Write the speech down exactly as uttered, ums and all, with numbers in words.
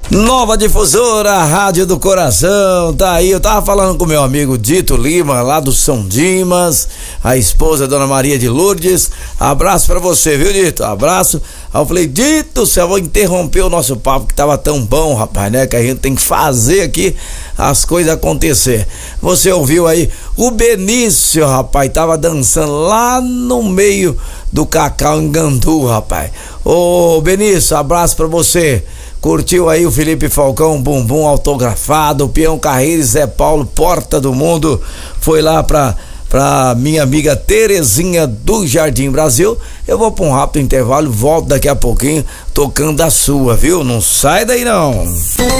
Nova Difusora, Rádio do Coração, tá aí. Eu tava falando com meu amigo Dito Lima, lá do São Dimas, a esposa Dona Maria de Lourdes. Abraço pra você, viu, Dito? Abraço. Aí eu falei, Dito, você vou interromper o nosso papo que tava tão bom, rapaz, né? Que a gente tem que fazer aqui as coisas acontecer. Você ouviu aí o Benício, rapaz, tava dançando lá no meio do Cacau em Gandu, rapaz. Ô Benício, abraço pra você. Curtiu aí o Felipe Falcão, bumbum autografado, o Peão Carreiro e Zé Paulo, Porta do Mundo, foi lá pra, pra minha amiga Terezinha do Jardim Brasil. Eu vou pra um rápido intervalo, volto daqui a pouquinho, tocando a sua, viu? Não sai daí não.